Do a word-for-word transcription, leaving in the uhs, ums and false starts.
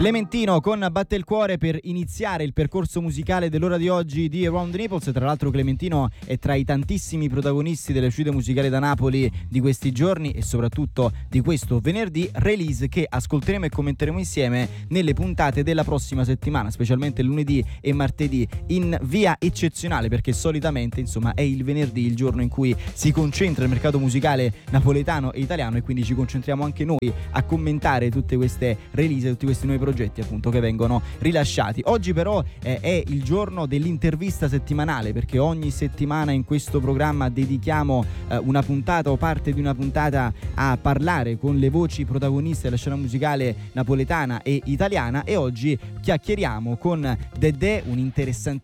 Clementino con Batte il cuore per iniziare il percorso musicale dell'ora di oggi di Around the Naples. Tra l'altro Clementino è tra i tantissimi protagonisti delle uscite musicali da Napoli di questi giorni e soprattutto di questo venerdì, release che ascolteremo e commenteremo insieme nelle puntate della prossima settimana, specialmente lunedì e martedì, in via eccezionale, perché solitamente insomma è il venerdì il giorno in cui si concentra il mercato musicale napoletano e italiano, e quindi ci concentriamo anche noi a commentare tutte queste release, tutti questi nuovi progetti appunto che vengono rilasciati. Oggi però eh, è il giorno dell'intervista settimanale, perché ogni settimana in questo programma dedichiamo eh, una puntata o parte di una puntata a parlare con le voci protagoniste della scena musicale napoletana e italiana, e oggi chiacchieriamo con Dedè, un interessantissimo